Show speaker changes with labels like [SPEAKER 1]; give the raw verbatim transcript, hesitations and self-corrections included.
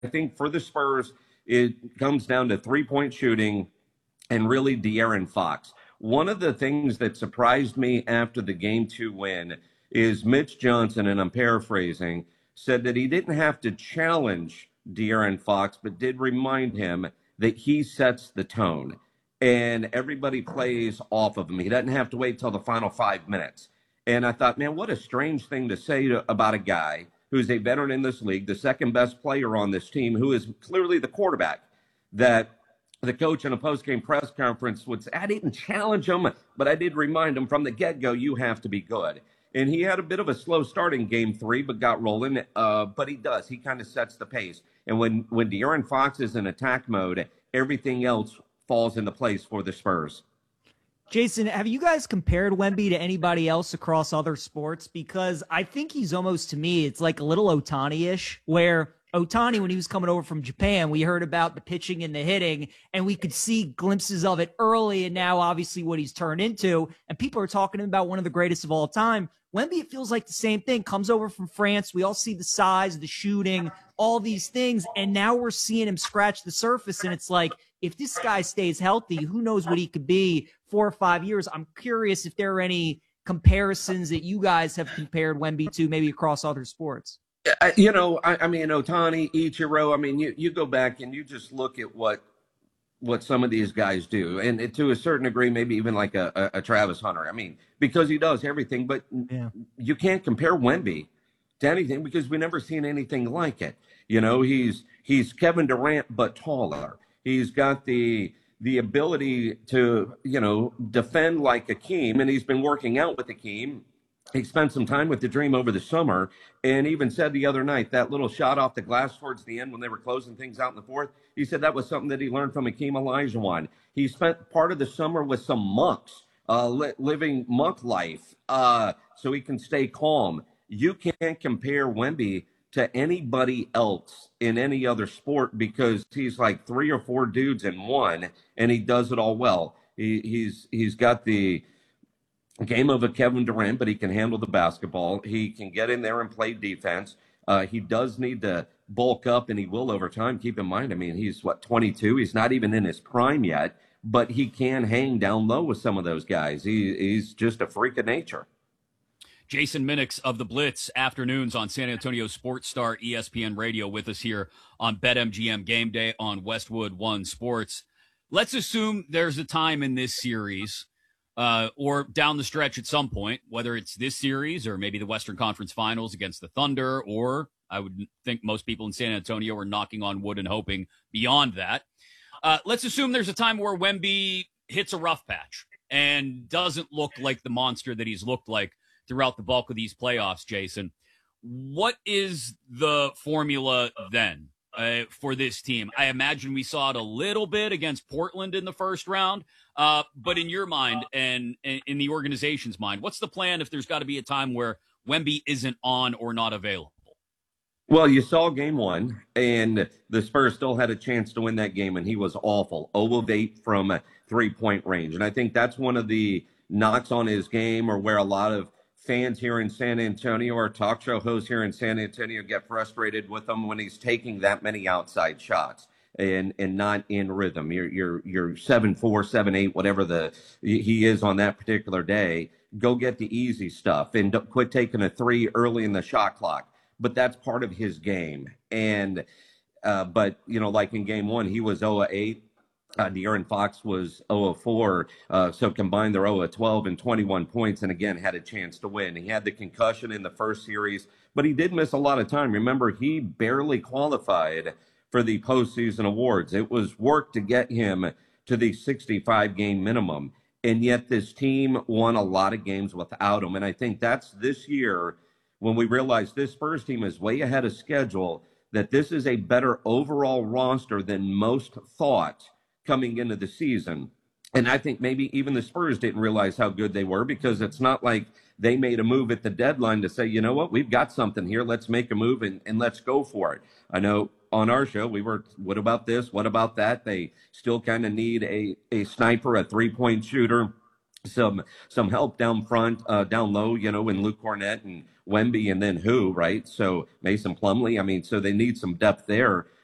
[SPEAKER 1] I think for the Spurs, it comes down to three-point shooting and really De'Aaron Fox. One of the things that surprised me after the game two win is Mitch Johnson, and I'm paraphrasing, said that he didn't have to challenge De'Aaron Fox, but did remind him that he sets the tone and everybody plays off of him. He doesn't have to wait till the final five minutes. And I thought, man, what a strange thing to say to, about a guy who's a veteran in this league, the second best player on this team, who is clearly the quarterback, that the coach in a post-game press conference would say, I didn't challenge him, but I did remind him from the get-go, you have to be good. And he had a bit of a slow start in game three, but got rolling. Uh, but he does. He kind of sets the pace. And when, when De'Aaron Fox is in attack mode, everything else falls into place for the Spurs.
[SPEAKER 2] Jason, have you guys compared Wemby to anybody else across other sports? Because I think he's almost, to me, it's like a little Ohtani-ish, where Ohtani, when he was coming over from Japan, we heard about the pitching and the hitting, and we could see glimpses of it early, and now obviously what he's turned into, and people are talking about one of the greatest of all time. Wemby, it feels like the same thing, comes over from France. We all see the size, the shooting, all these things, and now we're seeing him scratch the surface, and it's like, if this guy stays healthy, who knows what he could be four or five years. I'm curious if there are any comparisons that you guys have compared Wemby to, maybe across other sports.
[SPEAKER 1] You know, I, I mean, Ohtani, Ichiro, I mean, you, you go back and you just look at what what some of these guys do. And it, to a certain degree, maybe even like a, a, a Travis Hunter. I mean, because he does everything. But yeah. You can't compare Wemby to anything because we've never seen anything like it. You know, he's he's Kevin Durant, but taller. He's got the the ability to, you know, defend like Akeem, and he's been working out with Akeem. He spent some time with the Dream over the summer and even said the other night that little shot off the glass towards the end when they were closing things out in the fourth, he said that was something that he learned from Akeem Olajuwon. He spent part of the summer with some monks, uh, li- living monk life, uh, so he can stay calm. You can't compare Wemby to anybody else in any other sport because he's like three or four dudes in one, and he does it all well. He, he's he's got the game of a Kevin Durant, but he can handle the basketball. He can get in there and play defense. Uh, he does need to bulk up, and he will over time. Keep in mind, I mean, he's, what, twenty-two? He's not even in his prime yet, but he can hang down low with some of those guys. He, he's just a freak of nature.
[SPEAKER 3] Jason Minix of the Blitz afternoons on San Antonio Sports Star E S P N Radio with us here on BetMGM Game Day on Westwood One Sports. Let's assume there's a time in this series uh, or down the stretch at some point, whether it's this series or maybe the Western Conference Finals against the Thunder, or I would think most people in San Antonio are knocking on wood and hoping beyond that. Uh, let's assume there's a time where Wemby hits a rough patch and doesn't look like the monster that he's looked like throughout the bulk of these playoffs, Jason. What is the formula then uh, for this team? I imagine we saw it a little bit against Portland in the first round, uh, but in your mind and, and in the organization's mind, what's the plan if there's got to be a time where Wemby isn't on or not available?
[SPEAKER 1] Well, you saw game one, and the Spurs still had a chance to win that game, and he was awful. zero of eight from three-point range. And I think that's one of the knocks on his game, or where a lot of fans here in San Antonio or talk show hosts here in San Antonio get frustrated with him when he's taking that many outside shots and and not in rhythm. You're you're you're seven four, seven eight, whatever the he is on that particular day. Go get the easy stuff and don't quit taking a three early in the shot clock. But that's part of his game. And uh, but you know, like in game one, he was zero of eight. Uh, De'Aaron Fox was zero of four, uh, so combined they're zero of twelve and twenty-one points, and again had a chance to win. He had the concussion in the first series, but he did miss a lot of time. Remember, he barely qualified for the postseason awards. It was work to get him to the sixty-five game minimum, and yet this team won a lot of games without him. And I think that's this year when we realize this Spurs team is way ahead of schedule, that this is a better overall roster than most thought coming into the season. And I think maybe even the Spurs didn't realize how good they were, because it's not like they made a move at the deadline to say, you know what, we've got something here. Let's make a move and, and let's go for it. I know on our show, we were, what about this? What about that? They still kind of need a, a sniper, a three-point shooter, some some help down front, uh, down low, you know, in Luke Cornett and Wemby, and then who, right? So Mason Plumlee. I mean, so they need some depth there.